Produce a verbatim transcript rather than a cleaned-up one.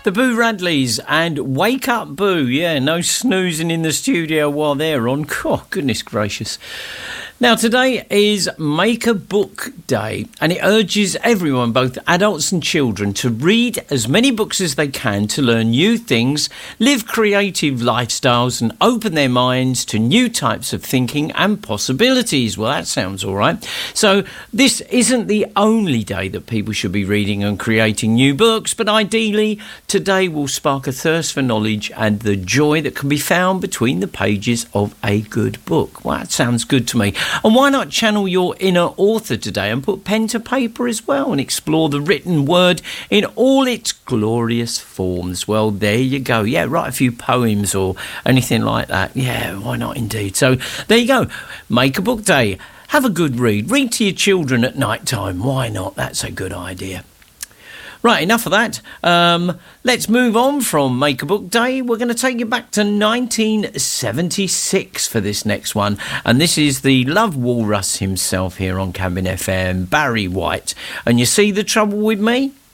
The Boo Radleys and Wake Up Boo. Yeah, no snoozing in the studio while they're on. Oh, goodness gracious. Now, today is Make a Book Day, and it urges everyone, both adults and children, to read as many books as they can to learn new things, live creative lifestyles, and open their minds to new types of thinking and possibilities. Well, that sounds all right. So, this isn't the only day that people should be reading and creating new books, but ideally, today will spark a thirst for knowledge and the joy that can be found between the pages of a good book. Well, that sounds good to me. And why not channel your inner author today and put pen to paper as well and explore the written word in all its glorious forms? Well, there you go. Yeah, write a few poems or anything like that. Yeah, why not indeed? So there you go. Make a Book Day. Have a good read. Read to your children at night time. Why not? That's a good idea. Right, enough of that. Um, let's move on from Make a Book Day. We're going to take you back to nineteen seventy-six for this next one. And this is the Love Walrus himself here on Cabin F M, Barry White. And you see the trouble with me?